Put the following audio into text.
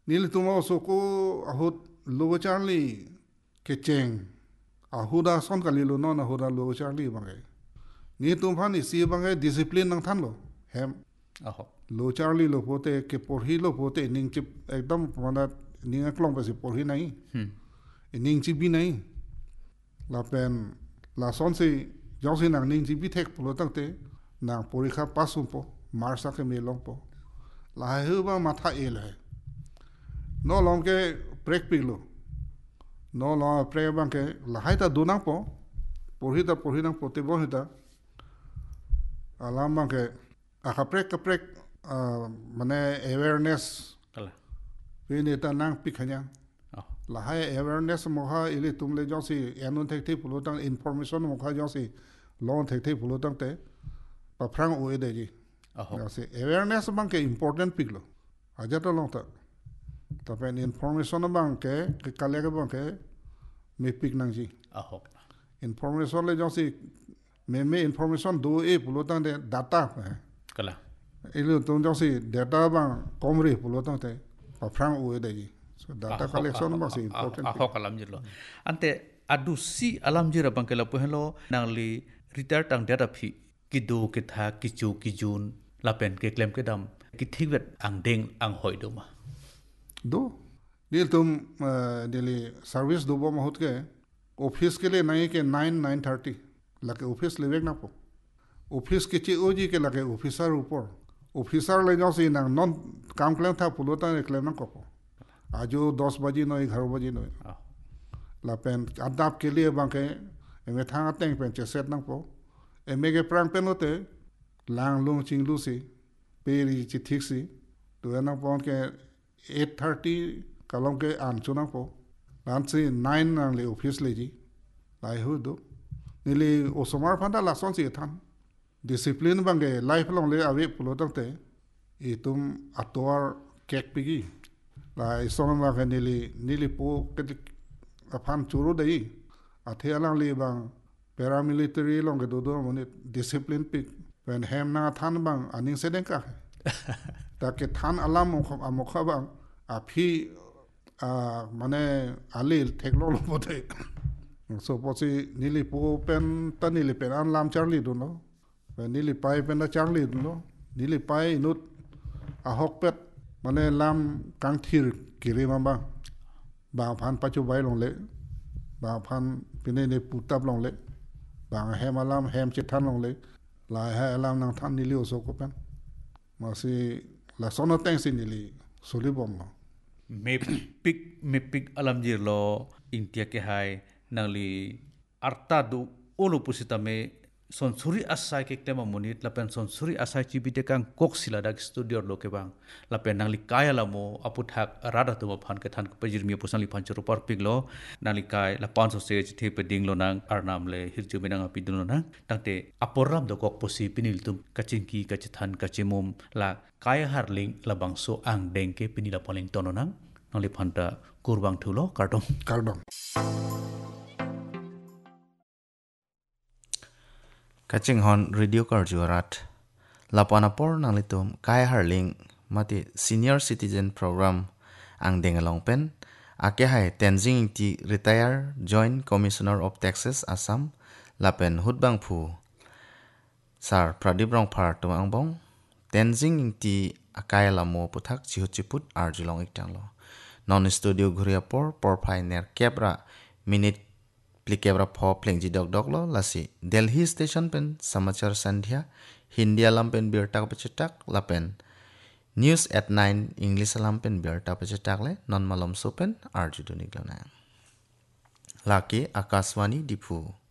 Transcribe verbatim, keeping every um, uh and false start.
nil tuma soko ahut lo charli kecheng ahuda son kali lo non ahuda lo charli bangai ni tum phani si bangai discipline nang than lo hem aho lo charli lo pote ke porhi lo pote ning chip ekdam mana ning aklong pa si porhi nai hmm ning chip bi nai la pen la son se jong se nang ning chip bi thek pulo tang te nang porikha pasum po marsa ke me long po la hu ba matha el hai no long ke break pilo no lo pre bang ke la hai ta dunang po porhi ta porhi nang po te bo hita alam bang ke aka prek ka prek mane awareness kala ini ta nang pikhanya oh la hai awareness mo ha ile tum le jong si anun thek thek pulo tang information mo kha jong si long thek thek pulo tang te pa phrang o de ji aho jong si awareness bang ke important piklo aja to long ta ta pen information bang ke ke kale ke bang ke me pik nang ji aho information le jong si me me information do e pulo tang de data kala ile tum jong si data bang komri pulo tang te pa phrang o de ji so data collection bang si important aho kalam jirlo ante adu si alam jira bangkela pohelo nangli retire tang data phi kido kitha kichu kijun lapen ke claim ke dam ki thikvet ang deng ang hoi do ma दो नील तुम दिल्ली सर्विस दो बो महत के ऑफिस के लिए नहीं के नाइन नाइन थर्टी लगे ऑफिस लेवेक ना पो ऑफिस के ची ओजी के लगे ऑफिसर ऊपर ऑफिसर ले जाओ सी ना नॉन काम क्लेम था पुलोता ने क्लेम ना को आजो दस बजे नो ग्यारह बजे नो ला पेन अदाप के लिए बांके एमे था टेंग पेन चेसेट ना पो एमे के प्रांग पेन होते लांग लुंग चिंग लूसी पेरी ची ठीक सी तो है ना पौन के eight thirty kalong ke an chuna po lan si nine nang le office le ji lai hu do nili osomar phanda la son si than discipline bang ge life long le ave pulo tang te i tum atwar kek pigi lai song ma ge nili nili po ke aphan churu dei athe alang le bang paramilitary long ge do do mone discipline pig when hem na than bang aning se den ka ताकि थान अलाम मुखा बा आफी माने आली थेक्लो लोपोते सो पोसी नीली पो पेन त नीली पेन आन लाम चार्ली दुनो नीली पाई पेन चार्ली दुनो नीली पाई नुत आहक पेट माने लाम कांगथिर किरे माबा बा फान पाचु बाय लोंले बा फान पिने ने पुताब लोंले बा हेम अलाम हेम चिथान लोंले ला है अलाम नang थान नीली ओसो को pen masih la sono teng sinili soli bom lo me pik me pik alam jir lo intia ke hai nangli arta du olo pusita me sonsuri asai ke tema monit lapen sonsuri asai chibite kang kok sila dak studio lo ke bang lapen nangli kaya lamo aputhak rada tu phan ke than pajir mi pusali phan churu par pik lo nangli kai la panso se chithe pe ding lo nang arnam le hirju me nang apidun na tangte aporam do kok posi pinil tum kachingki kachithan kachimum la kaya harling labang so ang dengke pinila paling tono nang nangli phanta kurbang thulo kardom kardom Kaching hon radio karjuarat lapanapor nang litum kaya harling mati senior citizen program ang dengalong pen ake hai Tenzing ti retire joint commissioner of taxes Assam lapen hutbang phu sar Pradip Rongphar tumang bong Tenzing ti akaya lamo puthak chihuchiput arjulong iktanglo non studio ghuriapor porphai ner kebra minute Plikebra pho plengji dog dog lo lasi Delhi station pen samachar sandhya Hindi alam pen birtak pachetak lapen news at nine English alam pen birtak pachetak le non malom so pen arjudunik lo na laki Akaswani Dipu